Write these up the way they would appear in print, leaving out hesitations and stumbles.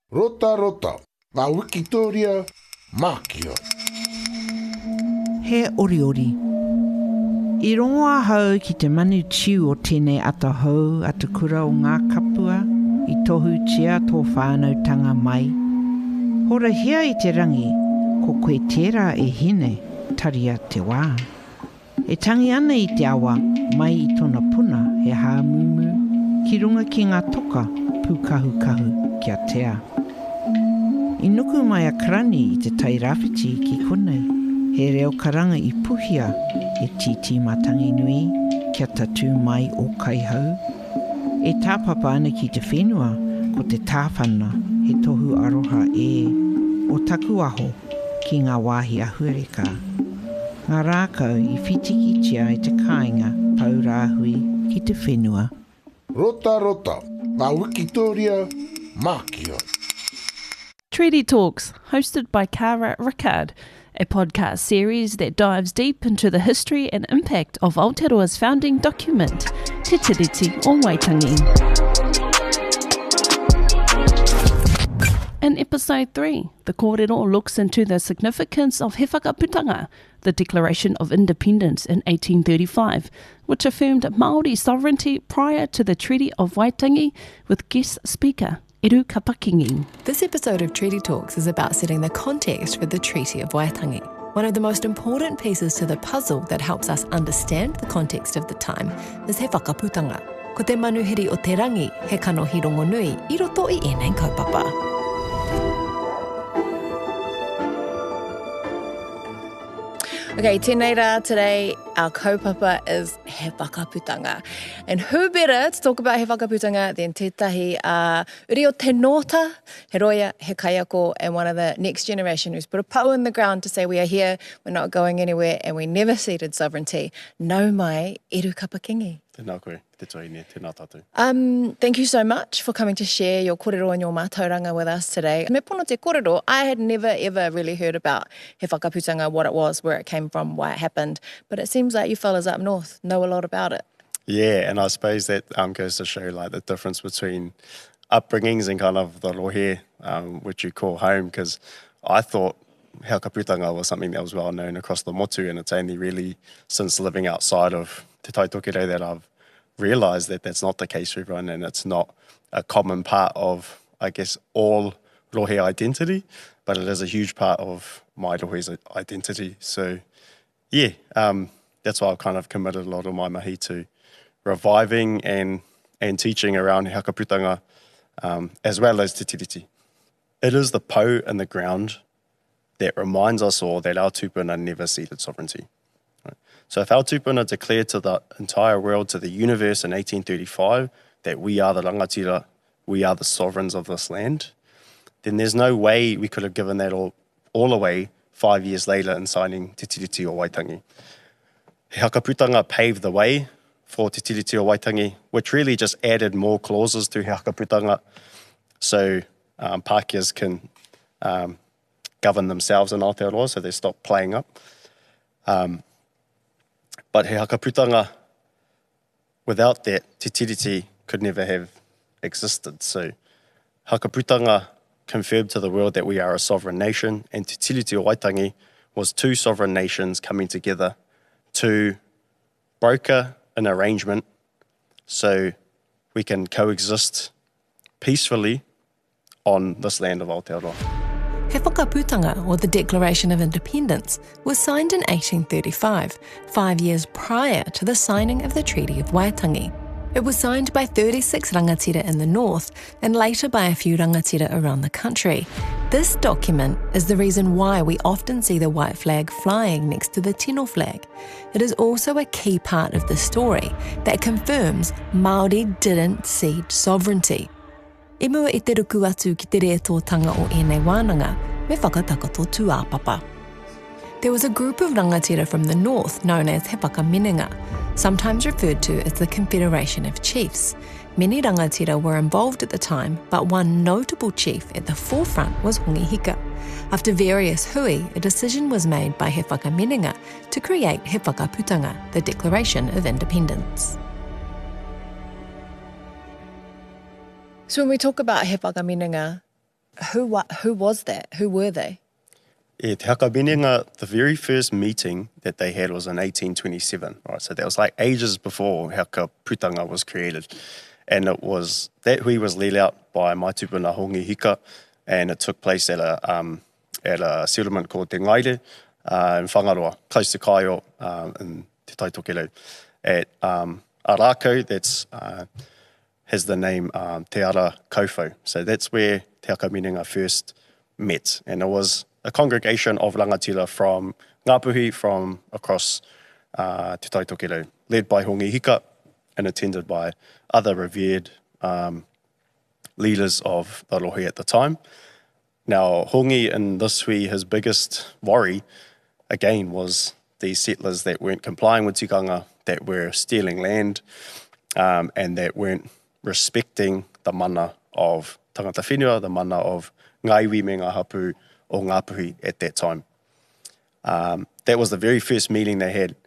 Rota rota, ngā Wikitoria, Mākia. He oriori. I rongoa hau ki te manu tiu o tēnei atahau atukura o ngā kapua, I tohu tia tō whānautanga mai. Hora hia I te rangi, ko koe tērā e hine, taria te wā. E tangi ana I te awa, mai I tōna puna he hāmumu, ki runga ki ngā toka, pūkahu-kahu kia tea. I nuku mai a karani I te tairāwhiti ki konei, he reo karanga I puhia e titi matangi nui, kia tatu mai o kaihau. E tāpapa ana ki te whenua, ko te tāwhana, he tohu aroha e, o taku aho ki ngā wāhi ahuereka. Ngā rākau I whitikitia I te kāinga paurāhui ki te whenua. Rota rota, ngā Wikitoria, Mākia. Treaty Talks, hosted by Kara Rickard, a podcast series that dives deep into the history and impact of Aotearoa's founding document, Te Tiriti o Waitangi. In episode 3, the kōrero looks into the significance of He Whakaputanga, the Declaration of Independence in 1835, which affirmed Māori sovereignty prior to the Treaty of Waitangi, with guest speaker Eru Kapakingi. This episode of Treaty Talks is about setting the context for the Treaty of Waitangi. One of the most important pieces to the puzzle that helps us understand the context of the time is He Whakaputanga. Ko te manuhiri o te rangi, he kanohi rongonui, I roto I enei kaupapa. Okay, tēnei rā, today our kaupapa is He Whakaputanga. And who better to talk about He Whakaputanga than tētahi uri o te nōta, he roia, he kaiako, and one of the next generation who's put a pau in the ground to say we are here, we're not going anywhere, and we never ceded sovereignty. Nau mai, Eru Kapakingi. Tēnā koe, te toine, tēnā tātou. Thank you so much for coming to share your kōrero and your mātauranga with us today. Me pono te kōrero, I had never ever really heard about He Whakaputanga, what it was, where it came from, why it happened. But it seems like you fellas up north know a lot about it. Yeah, and I suppose that goes to show like the difference between upbringings and kind of the lohe, which you call home, because I thought He Whakaputanga was something that was well known across the motu, and it's only really since living outside of Te Taitokere that I've realised that that's not the case for everyone, and it's not a common part of, I guess, all lohe identity, but it is a huge part of my lohe's identity. So, yeah, that's why I've kind of committed a lot of my mahi to reviving and teaching around He Whakaputanga, as well as Te Tiriti. It is the pou in the ground that reminds us all that our tupuna never ceded sovereignty. Right? So if our tupuna declared to the entire world, to the universe in 1835, that we are the rangatira, we are the sovereigns of this land, then there's no way we could have given that all away 5 years later in signing Te Tiriti o Waitangi. He Whakaputanga paved the way for Te Tiriti o Waitangi, which really just added more clauses to He Whakaputanga so Pākehās can govern themselves in Aotearoa, so they stop playing up. But He Whakaputanga, without that, Te Tiriti could never have existed. So Whakaputanga confirmed to the world that we are a sovereign nation, and Te Tiriti o Waitangi was two sovereign nations coming together to broker an arrangement so we can coexist peacefully on this land of Aotearoa. He Whakaputanga, or the Declaration of Independence, was signed in 1835, 5 years prior to the signing of the Treaty of Waitangi. It was signed by 36 rangatira in the north and later by a few rangatira around the country. This document is the reason why we often see the white flag flying next to the tino flag. It is also a key part of the story that confirms Māori didn't cede sovereignty. E mua I te ruku atu ki te reatotanga o ēnei wānanga, me whakatakato tuāpapa. There was a group of rangatira from the north known as He Whakamenenga, sometimes referred to as the Confederation of Chiefs. Many rangatira were involved at the time, but one notable chief at the forefront was Hongi Hika. After various hui, a decision was made by He Whakamenenga to create He Whakaputanga, the Declaration of Independence. So when we talk about He Whakamenenga, Who was that? Who were they? Te Hakaminenga, the very first meeting that they had was in 1827. Right, so that was like ages before Hakaputanga was created. And it was, that hui was led out by my tupuna Hongi Hika, and it took place at a settlement called Te Ngaire in Whangaroa, close to Kaio in Te Taitokele. At Arako, that's has the name Te Ara Kaufo. So that's where Te Hakaminenga first met. And it was a congregation of rangatira from Ngāpuhi, from across Te Taitokele, led by Hongi Hika and attended by other revered leaders of the rohe at the time. Now, Hongi in this hui, his biggest worry, again, was these settlers that weren't complying with tikanga, that were stealing land, and that weren't respecting the mana of tangata whenua, the mana of ngaiwi me ngā hapu o Ngāpuhi at that time. That was the very first meeting they had.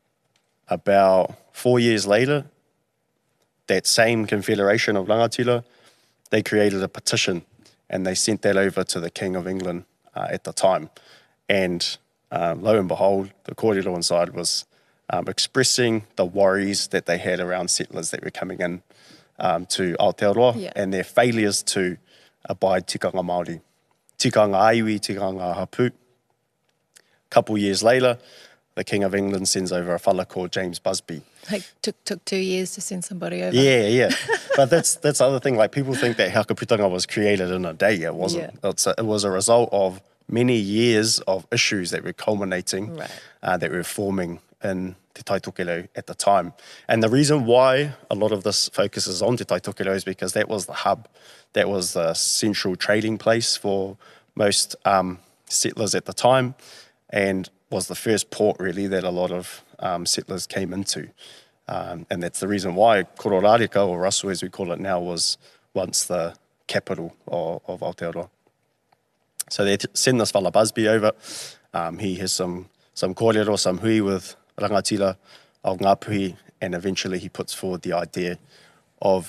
About 4 years later, that same confederation of rangatira, they created a petition and they sent that over to the King of England at the time. And lo and behold, the kōrero inside was expressing the worries that they had around settlers that were coming in to Aotearoa and their failures to abide tikanga Māori. Tikanga aiwi, tikanga hapu. Couple years later, the King of England sends over a fella called James Busby. Like took 2 years to send somebody over. Yeah. But that's the other thing. Like, people think that Hakaputanga was created in a day. It wasn't. Yeah. It was a result of many years of issues that were culminating, that were forming in Te Taitokele at the time. And the reason why a lot of this focuses on Te Taitokele is because that was the hub, that was the central trading place for most settlers at the time, and was the first port really that a lot of settlers came into. And that's the reason why Kororareka, or Russell as we call it now, was once the capital of Aotearoa. So they send this fella Busby over. He has some kōrero, some hui with rangatira of Ngāpuhi, and eventually he puts forward the idea of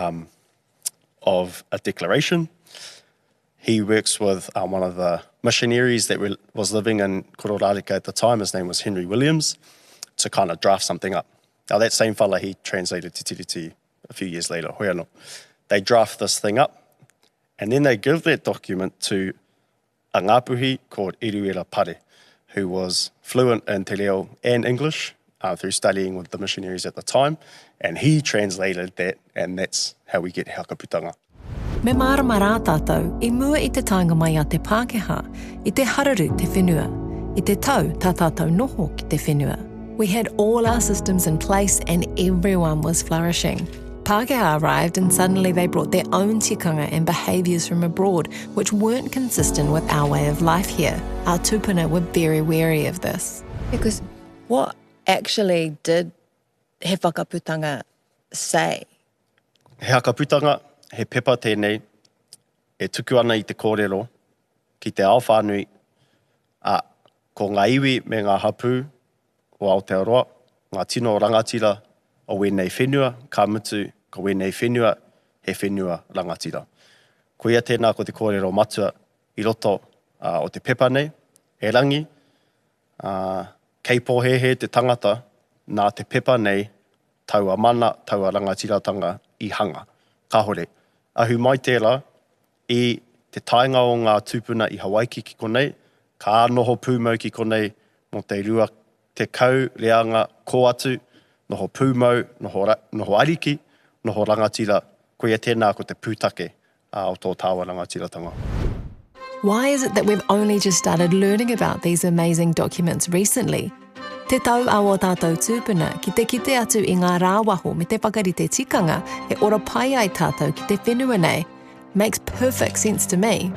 a declaration. He works with one of the missionaries that was living in Kororareka at the time. His name was Henry Williams, to kind of draft something up. Now, that same fella, he translated Te Tiriti a few years later, Hoiano. They draft this thing up, and then they give that document to a Ngāpuhi called Iruera Pare, who was fluent in Te Reo and English through studying with the missionaries at the time, and he translated that, and that's how we get Hakaputanga. Me marama rā tātou, I mua I te taonga mai a te Pākehā, I te hararu te whenua, I te tau tā tātou noho ki te whenua. We had all our systems in place and everyone was flourishing. Pākehā arrived and suddenly they brought their own tikanga and behaviours from abroad which weren't consistent with our way of life here. Our tupuna were very wary of this. Because what actually did He Whakaputanga say? He Hakaputanga, he pepa tēnei, e tuku ana I te kōrero, ki te ao whānui, ko ngā iwi me ngā hapu o Aotearoa, ngā tino rangatira o wēnei whenua, ka mutu ko wēnei whenua, he whenua rangatira. Ko ia tēnā ko te kōrero matua I roto o te pepa nei, e rangi, kei pōhehe te tangata, nā te pepa nei, taua mana, taua rangatiratanga I hanga. Ka hore. Ahu mai tērā, I te tainga o ngā tūpuna I Hawaii ki konei, ka noho pūmau ki konei, mo te rua te kau reanga ko atu, noho pūmau, noho ariki, noho rangatira, ko ia tēnā ko te pūtake o tō tāua rangatiratanga. Why is it that we've only just started learning about these amazing documents recently? Te tau a o tātou tūpuna ki te kite atu I ngā rāwaho me te whakarite tikanga e ora pai ai tātou ki te whenua nei. Makes perfect sense to me.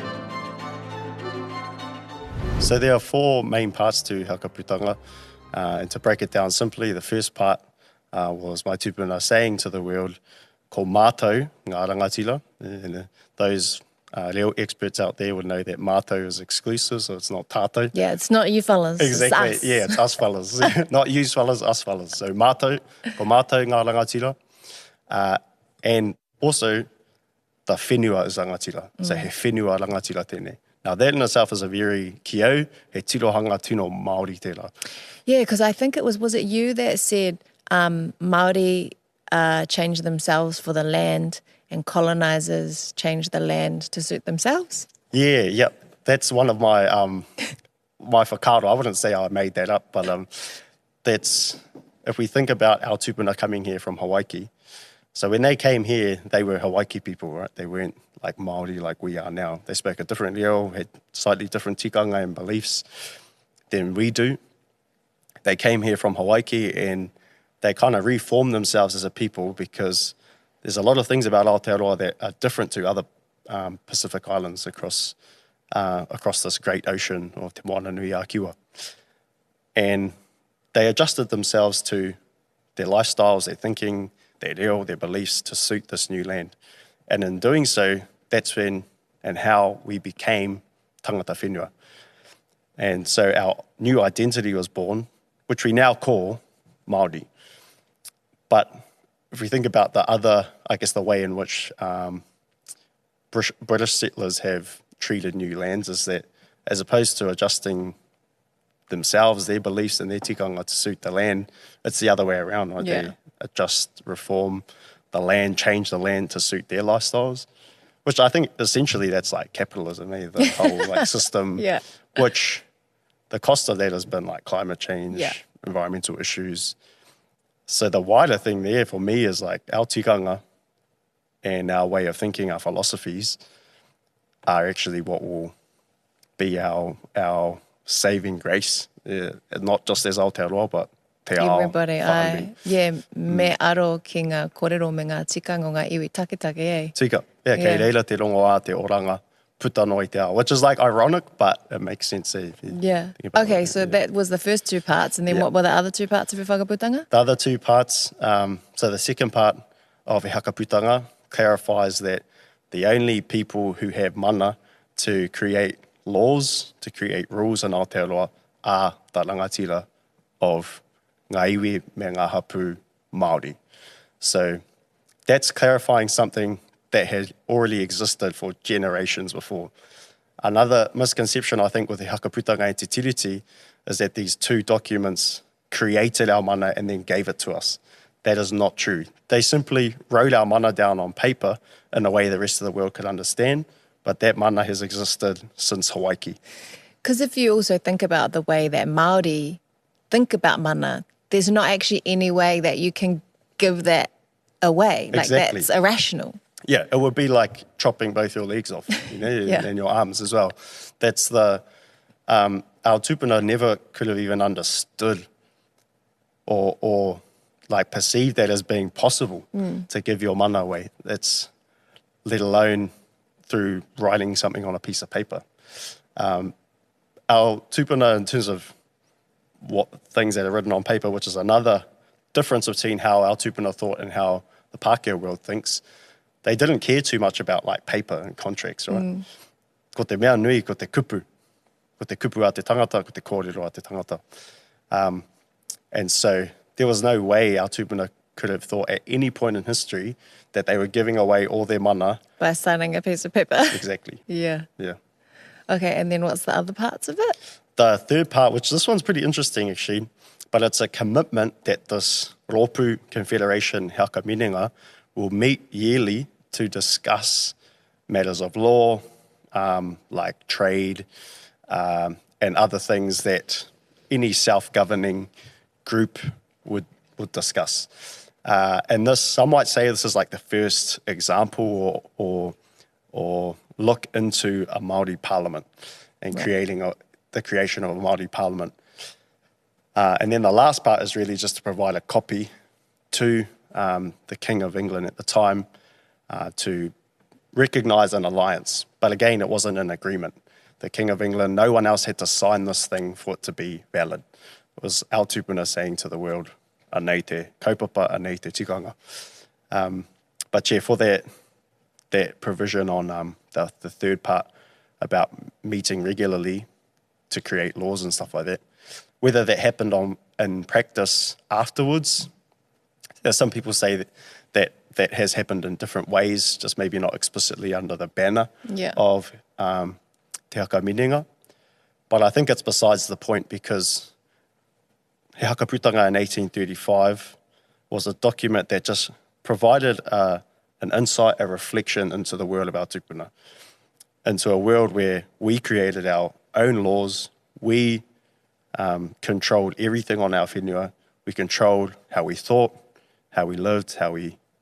So there are 4 main parts to Hakaputanga. And to break it down simply, the first part was my tūpuna saying to the world, ko mātou ngā rangatira. And those real experts out there would know that mātou is exclusive, so it's not tātou. Yeah, it's not you fellas. Exactly, It's us. yeah, it's us fellas. Not you fellas, us fellas. So mātou, ko mātou ngā rangatira. And also, the whenua is rangatira. So he whenua rangatira tēnei. Now that in itself is a very kiau, he tirohanga tino Māori tērā. Yeah, because I think was it you that said Māori change themselves for the land and colonisers change the land to suit themselves? Yeah, yep. That's one of my my whakaaro. I wouldn't say I made that up, but that's, if we think about our tupuna coming here from Hawaii, so when they came here, they were Hawaii people, right? They weren't like Māori like we are now. They spoke a different reo, had slightly different tikanga and beliefs than we do. They came here from Hawaii and they kind of reformed themselves as a people because there's a lot of things about Aotearoa that are different to other Pacific Islands across this great ocean of Te Moana Nui a Kiwa. And they adjusted themselves to their lifestyles, their thinking, their reo, their beliefs to suit this new land. And in doing so, that's when and how we became tangata whenua. And so our new identity was born, which we now call Māori. But if we think about the other, I guess the way in which British settlers have treated new lands is that as opposed to adjusting themselves, their beliefs and their tikanga to suit the land, it's the other way around, right? Yeah. They adjust, reform the land, change the land to suit their lifestyles, which I think essentially that's like capitalism, the whole like system, Yeah. which the cost of that has been like climate change, Yeah. environmental issues. So the wider thing there for me is like our tikanga and our way of thinking, our philosophies are actually what will be our saving grace, not just as Aotearoa, but te ao Everybody, whānui. me aro ki ngā kōrero me ngā tikanga o ngā iwi taketake, eh? Tika, kei Yeah. reira te rongo a te oranga, puta no i te ao, which is like ironic, but it makes sense. If you Yeah. think about Okay, it, so yeah. that was the first two parts, and then Yeah. what were the other two parts of your whakaputanga? The other two parts, so the second part of e hakaputanga clarifies that the only people who have mana to create laws, to create rules in Aotearoa are the rangatira of ngā iwi me ngā hapu Māori. So that's clarifying something that has already existed for generations before. Another misconception, I think, with the hakaputanga e te tiriti is that these two documents created our mana and then gave it to us. That is not true. They simply wrote our mana down on paper in a way the rest of the world could understand, but that mana has existed since Hawaii. Because if you also think about the way that Māori think about mana, there's not actually any way that you can give that away. Like Exactly. that's irrational. Yeah, it would be like chopping both your legs off, Yeah. and your arms as well. That's the, our tupuna never could have even understood or like perceived that as being possible to give your mana away. That's let alone through writing something on a piece of paper. Our tupuna, in terms of what things that are written on paper, which is another difference between how our tupuna thought and how the Pākehā world thinks, they didn't care too much about like paper and contracts, right? Ko te mea nui, ko te kupu a te tangata, ko te kōrero a te tangata. And so there was no way our tupuna could have thought at any point in history that they were giving away all their mana. By signing a piece of paper. Exactly, Yeah. yeah. Okay, and then what's the other parts of it? The third part, which this one's pretty interesting actually, but it's a commitment that this Rōpū Confederation Haka Minenga will meet yearly to discuss matters of law, like trade, and other things that any self-governing group would discuss. And this, some might say this is like the first example or look into a Māori parliament and the creation of a Māori parliament. And then the last part is really just to provide a copy to the King of England at the time to recognise an alliance. But again, it wasn't an agreement. The King of England, no one else had to sign this thing for it to be valid. It was our tupuna saying to the world, anei te kaupapa, anei te tikanga. But yeah, for that provision on the third part about meeting regularly to create laws and stuff like that, whether that happened in practice afterwards, some people say that that has happened in different ways, just maybe not explicitly under the banner Yeah. of Te Haka Minenga. But I think it's besides the point, because He Hakaputanga in 1835 was a document that just provided an insight, a reflection into the world of our tupuna, into a world where we created our own laws, we controlled everything on our whenua, we controlled how we thought, how we lived, how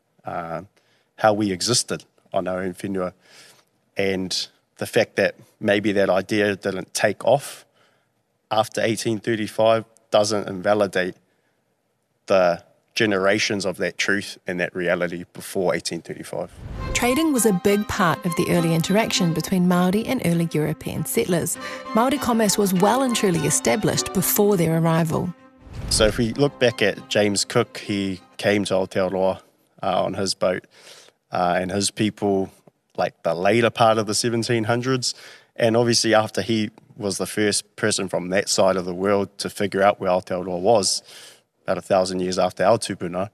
we existed on our own whenua. And the fact that maybe that idea didn't take off after 1835 doesn't invalidate the generations of that truth and that reality before 1835. Trading was a big part of the early interaction between Māori and early European settlers. Māori commerce was well and truly established before their arrival. So if we look back at James Cook, he came to Aotearoa on his boat and his people, like the later part of the 1700s. And obviously after he was the first person from that side of the world to figure out where Aotearoa was, about 1,000 years after our tupuna,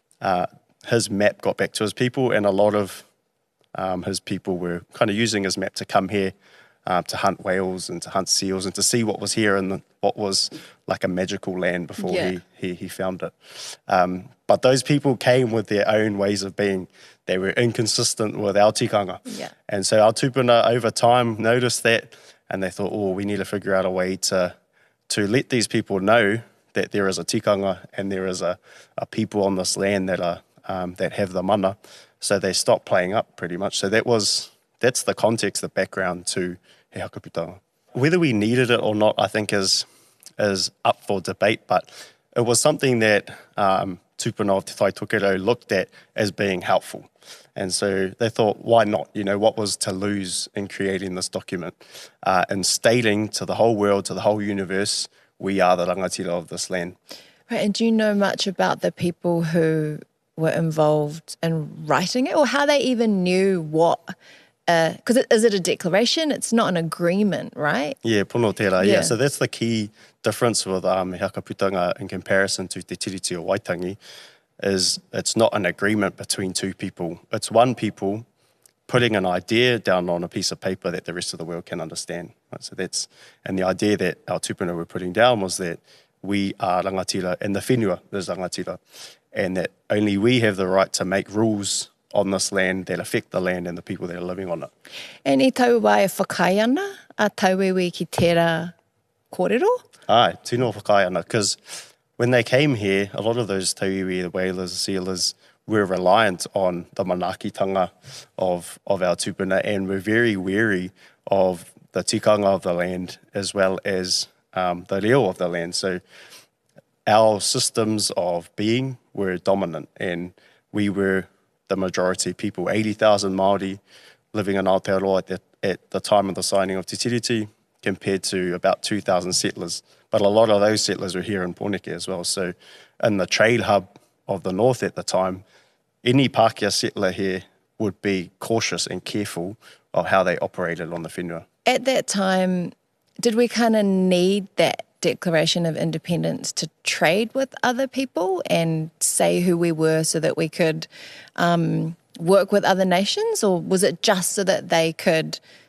his map got back to his people, and a lot of his people were kind of using his map to come here to hunt whales and to hunt seals and to see what was here and what was like a magical land before he found it. But those people came with their own ways of being. They were inconsistent with our tikanga. Yeah. And so our tupuna over time noticed that, and they thought, oh, we need to figure out a way to let these people know that there is a tikanga and there is a people on this land that are that have the mana. So they stopped playing up pretty much. So that's the context, the background to He Hakaputanga. Whether we needed it or not, I think is up for debate, but it was something that tupuna of Te Whai Tokerau looked at as being helpful. And so they thought, why not? You know, what was to lose in creating this document and stating to the whole world, to the whole universe, we are the rangatira of this land. Right, and do you know much about the people who were involved in writing it, or how they even knew what? Because is it a declaration? It's not an agreement, right? Yeah, pono tērā, Yeah. yeah. So that's the key difference with He Hakaputanga in comparison to Te Tiriti o Waitangi, is it's not an agreement between two people. It's one people putting an idea down on a piece of paper that the rest of the world can understand. Right? So and the idea that our tupuna were putting down was that we are rangatira and the whenua is rangatira, and that only we have the right to make rules on this land that affect the land and the people that are living on it. And I tau wai e whakai ana, a tau iwi ki tērā kōrero? Aye, tino whakai ana, because when they came here, a lot of those tauiwi, the whalers, the sealers, were reliant on the manakitanga of our tupuna and were very wary of the tikanga of the land as well as the reo of the land. So our systems of being were dominant and we were the majority people, 80,000 Māori living in Aotearoa at the time of the signing of Te Tiriti, compared to about 2,000 settlers. But a lot of those settlers were here in Pōneke as well. So in the trade hub of the north at the time, any Pākehā settler here would be cautious and careful of how they operated on the whenua. At that time, did we kind of need that Declaration of Independence to trade with other people and say who we were so that we could work with other nations? Or was it just so that they could